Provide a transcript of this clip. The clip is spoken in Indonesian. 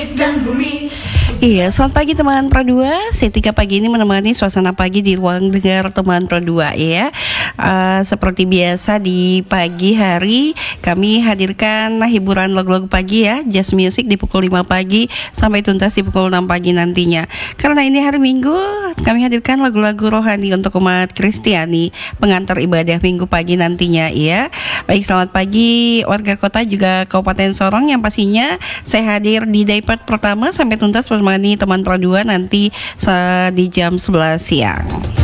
langit dan bumi. Iya, selamat pagi teman Pro 2. Saya Tika pagi ini menemani suasana pagi di ruang dengar teman Pro 2 ya. Seperti biasa di pagi hari kami hadirkan hiburan lagu-lagu pagi ya, jazz music di pukul 5 pagi sampai tuntas di pukul 6 pagi nantinya. Karena ini hari Minggu, kami hadirkan lagu-lagu rohani untuk umat Kristiani pengantar ibadah Minggu pagi nantinya ya. Baik, selamat pagi warga kota juga Kabupaten Sorong yang pastinya saya hadir di daypart pertama sampai tuntas menemani teman Pro 2 nanti di jam 11 siang.